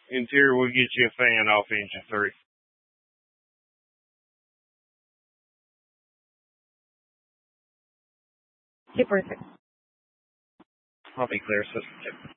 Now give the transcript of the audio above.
Interior, we'll get you a fan off engine 3. Super. I'll be clear, system 2.